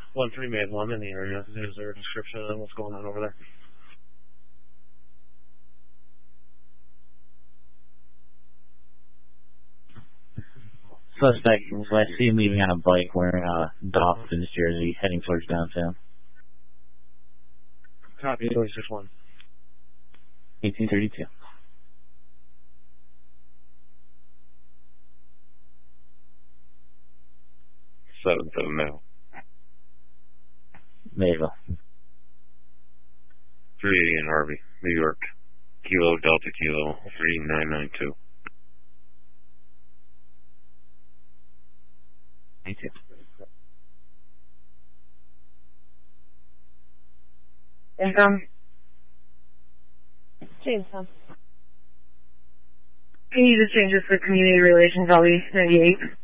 1-3 made one in the area. Is there a description on what's going on over there? Suspect, I see him leaving on a bike wearing a Dolphins jersey, heading towards downtown. Copy, 26-1. 1832. now. There you go. 380 in Harvey, New York. Kilo Delta Kilo 3992. Me too. Income. Jamestown. Can you just change this for community relations? I'll be 98.